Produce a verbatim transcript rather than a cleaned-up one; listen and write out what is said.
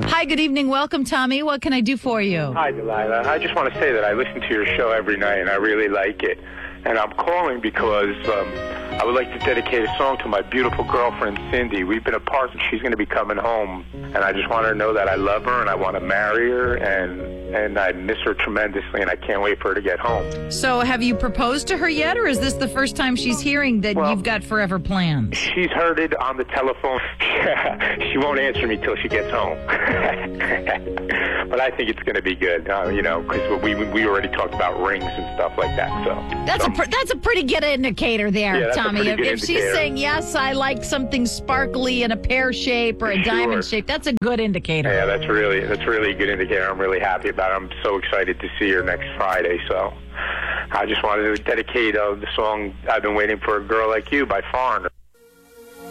Hi, good evening. Welcome, Tommy. What can I do for you? Hi, Delilah. I just want to say that I listen to your show every night, and I really like it. And I'm calling because um, I would like to dedicate a song to my beautiful girlfriend, Cindy. We've been apart, and she's going to be coming home. And I just want her to know that I love her, and I want to marry her, and and I miss her tremendously, and I can't wait for her to get home. So have you proposed to her yet, or is this the first time she's hearing that Well, you've got forever plans? She's heard it on the telephone. She won't answer me till she gets home. But I think it's going to be good, uh, you know, because we we already talked about rings and stuff like that. So That's so, a pr- that's a pretty good indicator there, Yeah, that's a Tommy. pretty If, good if she's indicator. saying, yes, I like something sparkly in a pear shape or a Sure. diamond shape, that's a good indicator. Yeah, that's really that's really a good indicator. I'm really happy about it. I'm so excited to see her next Friday. So I just wanted to dedicate uh, the song "I've Been Waiting for a Girl Like You" by Foreigner.